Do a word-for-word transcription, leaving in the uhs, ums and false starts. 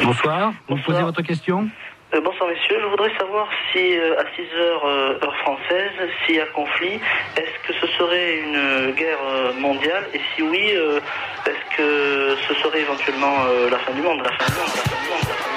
Bonsoir, vous Bonsoir. posez votre question. Euh, bonsoir messieurs, je voudrais savoir si euh, à six heures euh, heure française, s'il y a conflit, est-ce que ce serait une guerre euh, mondiale et si oui, euh, est-ce que ce serait éventuellement euh, la fin du monde, la fin du monde, la fin du monde, la fin du monde.